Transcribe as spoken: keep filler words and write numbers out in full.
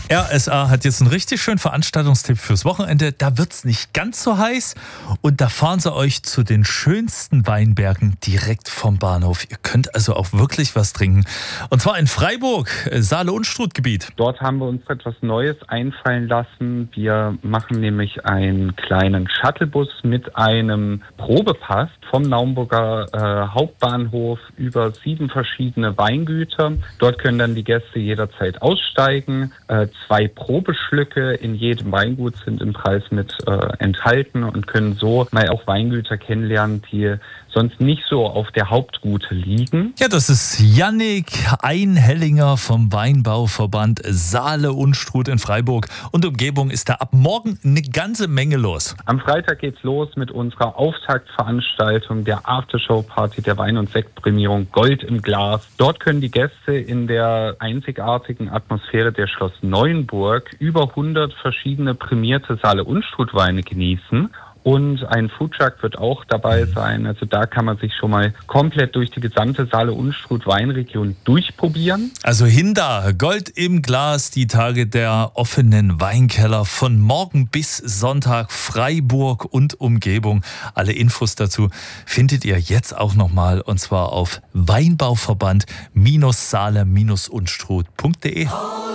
R S A hat jetzt einen richtig schönen Veranstaltungstipp fürs Wochenende. Da wird's nicht ganz so heiß und da fahren sie euch zu den schönsten Weinbergen direkt vom Bahnhof. Ihr könnt also auch wirklich was trinken. Und zwar in Freiburg, Saale-Unstrut-Gebiet. Dort haben wir uns etwas Neues einfallen lassen. Wir machen nämlich einen kleinen Shuttlebus mit einem Probepass vom Naumburger äh, Hauptbahnhof über sieben verschiedene Weingüter. Dort können dann die Gäste jederzeit aussteigen. Äh, zwei Probeschlücke in jedem Weingut sind im Preis mit äh, enthalten und können so mal auch Weingüter kennenlernen, die sonst nicht so auf der Hauptroute liegen. Ja, das ist Jannik Einhellinger vom Weinbauverband Saale-Unstrut in Freiburg und Umgebung. Ist da ab morgen eine ganze Menge los. Am Freitag geht's los mit unserer Auftaktveranstaltung der Aftershow-Party der Wein- und Sektprämierung Gold im Glas. Dort können die Gäste in der einzigartigen Atmosphäre der Schloss Neuenburg über hundert verschiedene prämierte Saale-Unstrut-Weine genießen. Und ein Foodtruck wird auch dabei sein. Also da kann man sich schon mal komplett durch die gesamte Saale-Unstrut-Weinregion durchprobieren. Also hin da, Gold im Glas, die Tage der offenen Weinkeller von morgen bis Sonntag, Freiburg und Umgebung. Alle Infos dazu findet ihr jetzt auch nochmal und zwar auf weinbauverband Saale Unstrut punkt de.